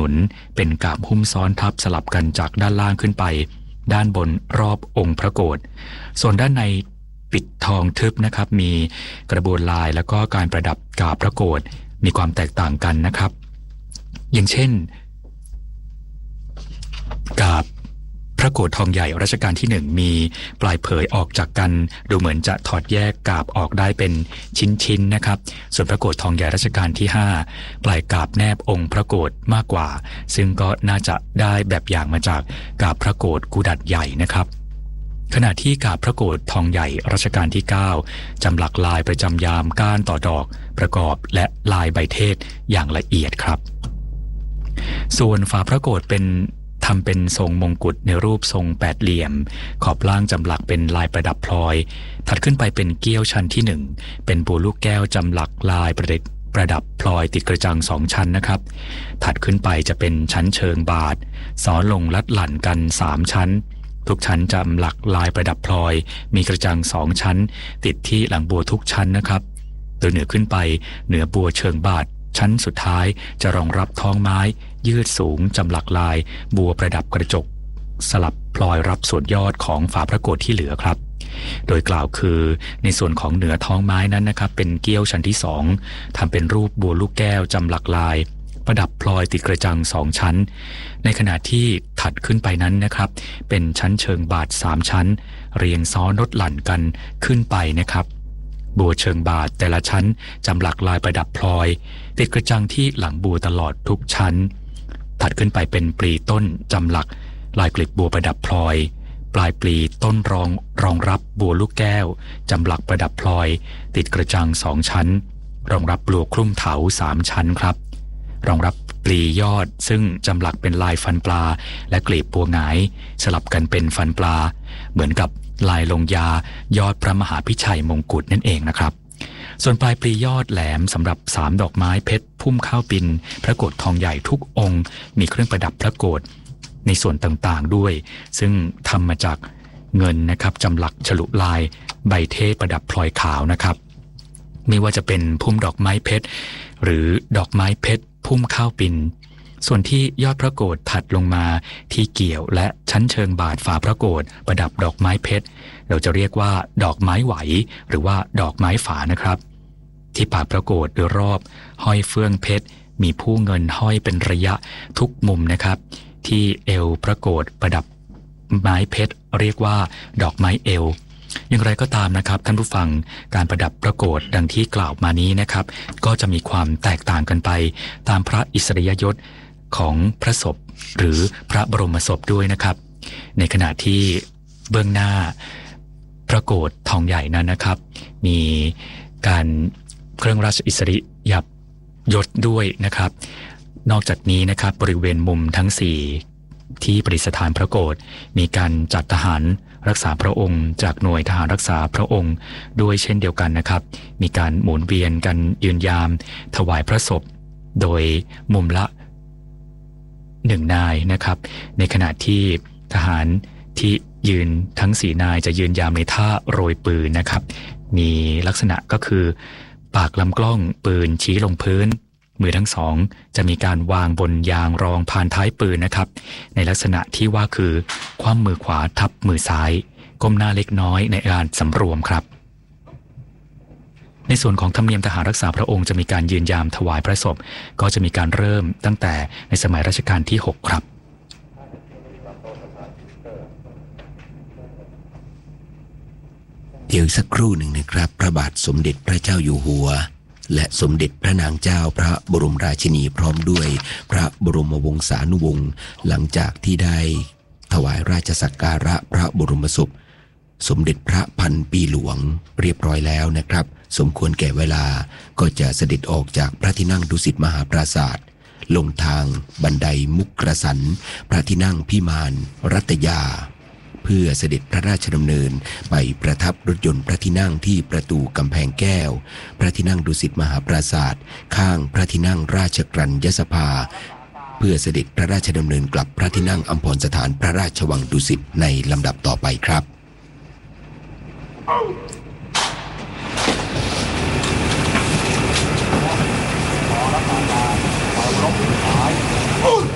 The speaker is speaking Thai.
นุนเป็นกาบหุ้มซ้อนทับสลับกันจากด้านล่างขึ้นไปด้านบนรอบองค์พระโกฐส่วนด้านในปิดทองทึบนะครับมีกระบวนลายแล้วก็การประดับกาบพระโกฐมีความแตกต่างกันนะครับอย่างเช่นกาบพระโกฐทองใหญ่รัชกาลที่1มีปลายเผยออกจากกันดูเหมือนจะถอดแยกกาบออกได้เป็นชิ้นๆนะครับส่วนพระโกฐทองใหญ่รัชกาลที่5ปลายกาบแนบองค์พระโกฐมากกว่าซึ่งก็น่าจะได้แบบอย่างมาจากกาบพระโกฐกุดัดใหญ่นะครับขณะที่กาบพระโกฐทองใหญ่รัชกาลที่9จำหลักลายประจำยามก้านต่อดอกประกอบและลายใบเทศอย่างละเอียดครับส่วนฝาพระโกฐทำเป็นทรงมงกุฎในรูปทรงแปดเหลี่ยมขอบล่างจำหลักเป็นลายประดับพลอยถัดขึ้นไปเป็นเกี้ยวชั้นที่1เป็นบัวลูกแก้วจำหลักลายประดับพลอยติดกระจัง2ชั้นนะครับถัดขึ้นไปจะเป็นชั้นเชิงบาทซ้อนลงลัดหลั่นกัน3ชั้นทุกชั้นจำหลักลายประดับพลอยมีกระจัง2ชั้นติดที่หลังบัวทุกชั้นนะครับโดยเหนือขึ้นไปเหนือบัวเชิงบาทชั้นสุดท้ายจะรองรับท้องไม้ยืดสูงจำหลักลายบัวประดับกระจกสลับพลอยรับส่วนยอดของฝาพระโกฐที่เหลือครับโดยกล่าวคือในส่วนของเหนือท้องไม้นั้นนะครับเป็นเกี้ยวชั้นที่2ทำเป็นรูปบัวลูกแก้วจำหลักลายประดับพลอยติดกระจัง2ชั้นในขณะที่ถัดขึ้นไปนั้นนะครับเป็นชั้นเชิงบาท3ชั้นเรียงซ้อนลดหลั่นกันขึ้นไปนะครับบัวเชิงบาทแต่ละชั้นจำหลักลายประดับพลอยติดกระจังที่หลังบัวตลอดทุกชั้นถัดขึ้นไปเป็นปลีต้นจำหลักลายกลีบบัวประดับพลอยปลายปลีต้นรองรับบัวลูกแก้วจำหลักประดับพลอยติดกระจัง2ชั้นรองรับบัวคลุ้มเถา3ชั้นครับรองรับปลียอดซึ่งจำหลักเป็นลายฟันปลาและกลีบบัวหงายสลับกันเป็นฟันปลาเหมือนกับลายลงยายอดพระมหาพิชัยมงกุฎนั่นเองนะครับส่วนปลายปลียอดแหลมสำหรับ3ดอกไม้เพชรพุ่มข้าวปินพระโกฐทองใหญ่ทุกองค์มีเครื่องประดับพระโกฐในส่วนต่างๆด้วยซึ่งทำมาจากเงินนะครับจำหลักฉลุลายใบเทศประดับพลอยขาวนะครับไม่ว่าจะเป็นพุ่มดอกไม้เพชรหรือดอกไม้เพชรพุ่มข้าวปินส่วนที่ยอดพระโกฐถัดลงมาที่เกี่ยวและชั้นเชิงบาทฝาพระโกฐประดับดอกไม้เพชรเราจะเรียกว่าดอกไม้ไหวหรือว่าดอกไม้ฝานะครับที่ปากพระโกฐโดยรอบห้อยเฟื่องเพชรมีผู้เงินห้อยเป็นระยะทุกมุมนะครับที่เอวพระโกฐประดับไม้เพชรเรียกว่าดอกไม้เอวอย่างไรก็ตามนะครับท่านผู้ฟังการประดับพระโกฐดังที่กล่าวมานี้นะครับก็จะมีความแตกต่างกันไปตามพระอิสริยยศของพระศพหรือพระบรมศพด้วยนะครับในขณะที่เบื้องหน้าพระโกฐทองใหญ่นั้นนะครับมีการเครื่องราชอิสริยยศด้วยนะครับนอกจากนี้นะครับบริเวณมุมทั้ง4ที่ประดิษฐานพระโกฐมีการจัดทหารรักษาพระองค์จากหน่วยทหารรักษาพระองค์ด้วยเช่นเดียวกันนะครับมีการหมุนเวียนกันยืนยามถวายพระศพโดยมุมละ1นายนะครับในขณะที่ทหารที่ยืนทั้ง4นายจะยืนยามในท่าโรยปืนนะครับมีลักษณะก็คือปากลำกล้องปืนชี้ลงพื้นมือทั้งสองจะมีการวางบนยางรองผ่านท้ายปืนนะครับในลักษณะที่ว่าคือคว่ำมือขวาทับมือซ้ายก้มหน้าเล็กน้อยในการสำรวมครับในส่วนของธรรมเนียมทหารรักษาพระองค์จะมีการยืนยามถวายพระศพก็จะมีการเริ่มตั้งแต่ในสมัยรัชกาลที่6ครับเดี๋ยวสักครู่หนึ่งนะครับพระบาทสมเด็จพระเจ้าอยู่หัวและสมเด็จพระนางเจ้าพระบรมราชินีพร้อมด้วยพระบรมวงศานุวงศ์หลังจากที่ได้ถวายราชสักการะพระบรมศพสมเด็จพระพันปีหลวงเรียบร้อยแล้วนะครับสมควรแก่เวลาก็จะเสด็จออกจากพระที่นั่งดุสิตมหาปราสาทลงทางบันไดมุกกสันพระที่นั่งพิมานรัตยาเพื่อเสด็จพระราชดำเนินไปประทับรถยนต์พระที่นั่งที่ประตูกำแพงแก้วพระที่นั่งดุสิตมหาปราสาทข้างพระที่นั่งราชกรัญญสภาเพื่อเสด็จพระราชดำเนินกลับพระที่นั่งอัมพรสถานพระราชวังดุสิตในลำดับต่อไปครับ